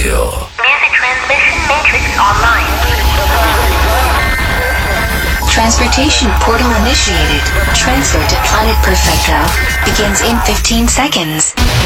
Radio. Music transmission matrix online. Transportation portal initiated. Transfer to Planet Perfecto begins in 15 seconds.